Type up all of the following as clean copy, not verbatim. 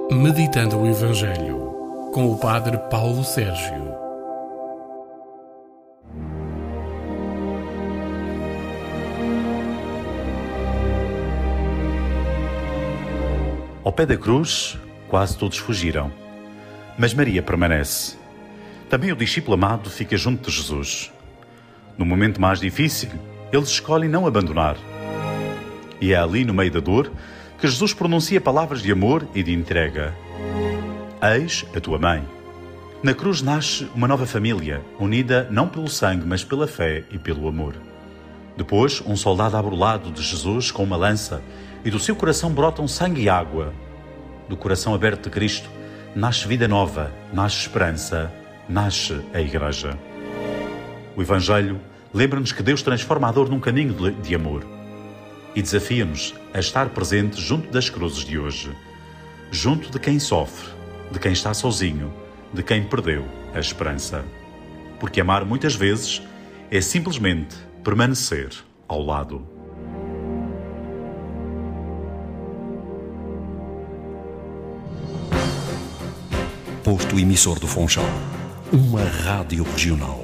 Meditando o Evangelho, com o Padre Paulo Sérgio. Ao pé da cruz, quase todos fugiram, mas Maria permanece. Também o discípulo amado fica junto de Jesus. No momento mais difícil, eles escolhem não abandonar. E é ali, no meio da dor, que Jesus pronuncia palavras de amor e de entrega. Eis a tua mãe. Na cruz nasce uma nova família, unida não pelo sangue, mas pela fé e pelo amor. Depois, um soldado abre o lado de Jesus com uma lança, e do seu coração brotam sangue e água. Do coração aberto de Cristo nasce vida nova, nasce esperança, nasce a Igreja. O Evangelho lembra-nos que Deus transforma a dor num caminho de amor e desafia-nos a estar presentes junto das cruzes de hoje, junto de quem sofre, de quem está sozinho, de quem perdeu a esperança. Porque amar muitas vezes é simplesmente permanecer ao lado. Posto emissor do Funchal, uma rádio regional.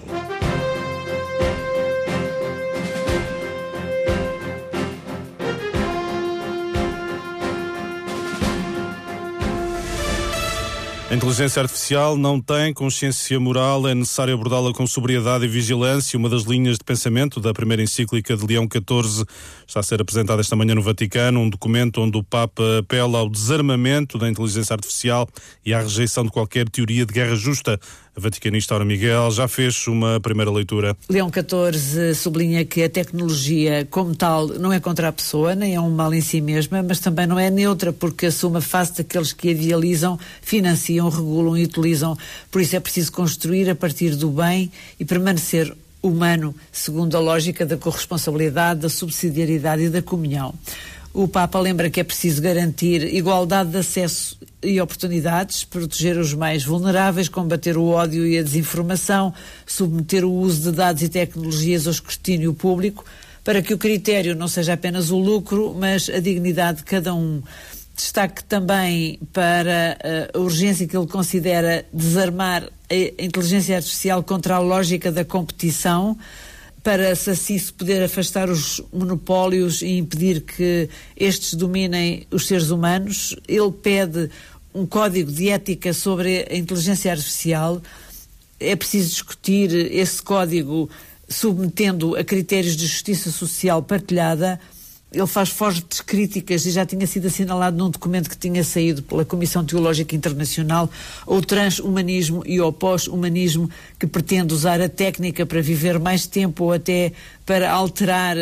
A inteligência artificial não tem consciência moral, é necessário abordá-la com sobriedade e vigilância. Uma das linhas de pensamento da primeira encíclica de Leão XIV está a ser apresentada esta manhã no Vaticano, um documento onde o Papa apela ao desarmamento da inteligência artificial e à rejeição de qualquer teoria de guerra justa. A vaticanista Aura Miguel já fez uma primeira leitura. Leão XIV sublinha que a tecnologia, como tal, não é contra a pessoa, nem é um mal em si mesma, mas também não é neutra, porque assume a face daqueles que a idealizam, financiam, regulam e utilizam. Por isso é preciso construir a partir do bem e permanecer humano, segundo a lógica da corresponsabilidade, da subsidiariedade e da comunhão. O Papa lembra que é preciso garantir igualdade de acesso e oportunidades, proteger os mais vulneráveis, combater o ódio e a desinformação, submeter o uso de dados e tecnologias ao escrutínio público, para que o critério não seja apenas o lucro, mas a dignidade de cada um. Destaque também para a urgência que ele considera desarmar a inteligência artificial contra a lógica da competição, para se assim se poder afastar os monopólios e impedir que estes dominem os seres humanos. Ele pede um código de ética sobre a inteligência artificial. É preciso discutir esse código submetendo a critérios de justiça social partilhada. Ele faz fortes críticas, e já tinha sido assinalado num documento que tinha saído pela Comissão Teológica Internacional, ao transhumanismo e ao pós-humanismo, que pretende usar a técnica para viver mais tempo ou até para alterar,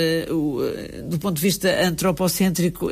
do ponto de vista antropocêntrico,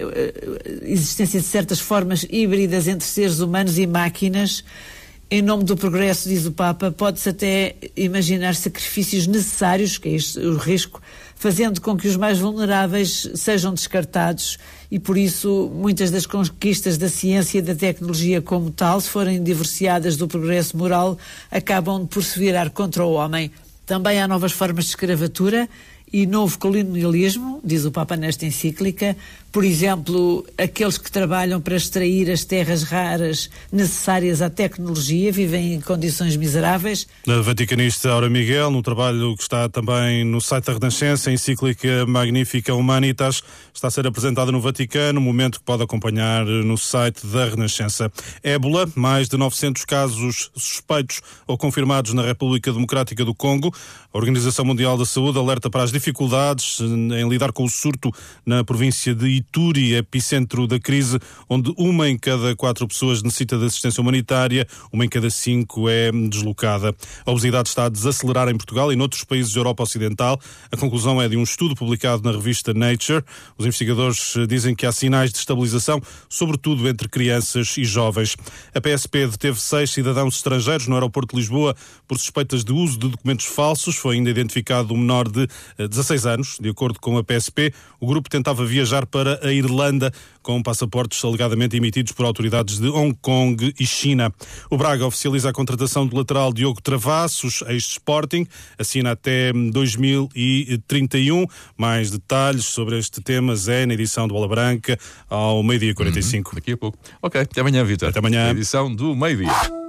a existência de certas formas híbridas entre seres humanos e máquinas. Em nome do progresso, diz o Papa, pode-se até imaginar sacrifícios necessários, que é este o risco, fazendo com que os mais vulneráveis sejam descartados, e por isso muitas das conquistas da ciência e da tecnologia como tal, se forem divorciadas do progresso moral, acabam por se virar contra o homem. Também há novas formas de escravatura e novo colonialismo, diz o Papa nesta encíclica. Por exemplo, aqueles que trabalham para extrair as terras raras necessárias à tecnologia vivem em condições miseráveis. A vaticanista Aura Miguel, no trabalho que está também no site da Renascença, a encíclica Magnifica Humanitas, está a ser apresentada no Vaticano, momento que pode acompanhar no site da Renascença. Ébola, mais de 900 casos suspeitos ou confirmados na República Democrática do Congo. A Organização Mundial da Saúde alerta para as dificuldades em lidar com o surto na província de Ituri, epicentro da crise, onde 1 em cada 4 pessoas necessita de assistência humanitária, 1 em cada 5 é deslocada. A obesidade está a desacelerar em Portugal e noutros países da Europa Ocidental. A conclusão é de um estudo publicado na revista Nature. Os investigadores dizem que há sinais de estabilização, sobretudo entre crianças e jovens. A PSP deteve 6 cidadãos estrangeiros no aeroporto de Lisboa por suspeitas de uso de documentos falsos. Foi ainda identificado um menor de 16 anos. De acordo com a PSP, o grupo tentava viajar para para a Irlanda, com passaportes alegadamente emitidos por autoridades de Hong Kong e China. O Braga oficializa a contratação do lateral Diogo Travassos, ex-Sporting, assina até 2031. Mais detalhes sobre este tema, Zé, na edição do Bola Branca, ao 12h45. Daqui a pouco. Ok, até amanhã, Vítor. Até amanhã. A edição do meio-dia.